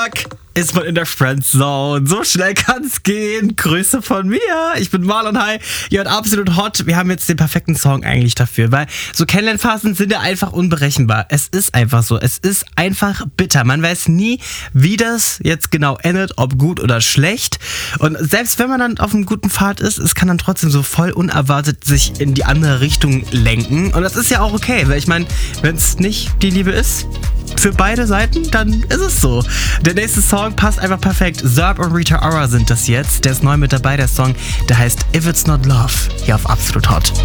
Ist man in der Friendzone. So schnell kann's gehen. Grüße von mir. Ich bin Marlon. Hi. Ihr hört Absolut Hot. Wir haben jetzt den perfekten Song eigentlich dafür, weil so Kennenlernphasen sind ja einfach unberechenbar. Es ist einfach so. Es ist einfach bitter. Man weiß nie, wie das jetzt genau endet, ob gut oder schlecht. Und selbst wenn man dann auf einem guten Pfad ist, es kann dann trotzdem so voll unerwartet sich in die andere Richtung lenken. Und das ist ja auch okay, weil ich meine, wenn es nicht die Liebe ist, für beide Seiten, dann ist es so. Der nächste Song passt einfach perfekt. Zerb und Rita Ora sind das jetzt. Der ist neu mit dabei, der Song, der heißt If It's Not Love, hier auf Absolut Hot.